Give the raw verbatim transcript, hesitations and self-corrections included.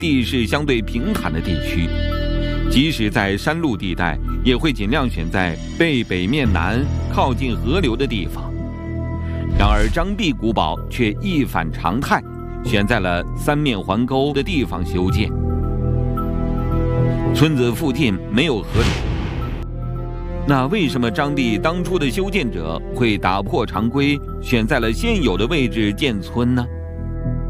地势相对平坦的地区，即使在山路地带，也会尽量选在背北面南、靠近河流的地方。然而张壁古堡却一反常态，选在了三面环沟的地方修建。村子附近没有河流，那为什么张帝当初的修建者会打破常规，选在了现有的位置建村呢？